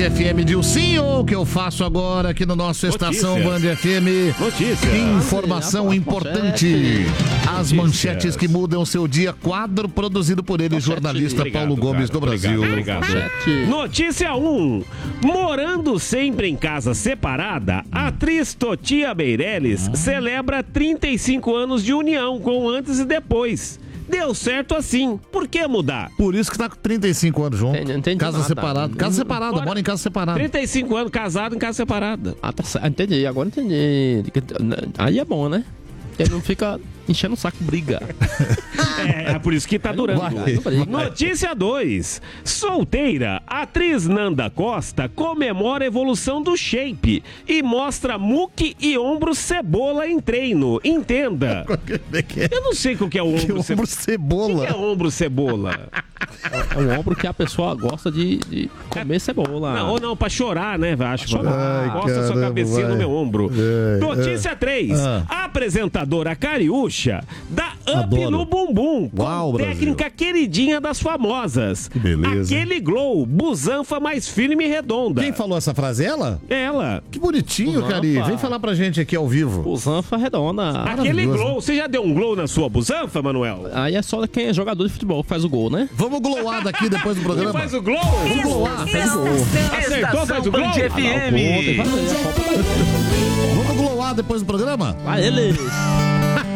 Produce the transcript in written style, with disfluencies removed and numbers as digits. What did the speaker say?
FM, Dilcinho, o que eu faço agora aqui no nosso Estação Band FM. Notícia. Informação importante. As manchetes que mudam seu dia, quadro produzido por ele, jornalista Paulo Gomes do Brasil. Obrigado. Notícia 1. Morando sempre em casa separada, a atriz Totia Meirelles celebra 35 anos de união com antes e depois. Deu certo assim. Por que mudar? Por isso que tá com 35 anos junto. Entendi casa nada. separada. Casa separada, Bora. mora em casa separada. 35 anos casado em casa separada. Ah, tá certo. Entendi, agora entendi. Aí é bom, né? Porque não fica enchendo o saco, briga. É por isso que tá durando. Vai. Notícia 2. Solteira, a atriz Nanda Costa comemora a evolução do shape e mostra muque e ombro cebola em treino. Entenda. Eu não sei o que é o ombro Ombro cebola. cebola. O que é ombro cebola? É um ombro que a pessoa gosta de comer cebola. Não, ou não, pra chorar, né? Acho. Ai, Mostra sua caramba, cabecinha vai. no meu ombro. Notícia 3. Ah. A apresentadora Cariúcha dá up Adoro. no bumbum com Uau, técnica queridinha das famosas. Que beleza. Aquele glow, busanfa mais firme e redonda. Quem falou essa frase? Ela? Ela. Que bonitinho, Busanfa. Cari. Vem falar pra gente aqui ao vivo. Busanfa redonda. Aquele glow. Você já deu um glow na sua busanfa, Manuel? Aí é só quem é jogador de futebol que faz o gol, né? Vamos glowar daqui depois do Quem programa? faz o glow? Vamos glowar. Acertou, faz o glow? Ah, não, pô, tem que fazer a Copa. Vamos glowar depois do programa? Vai eles!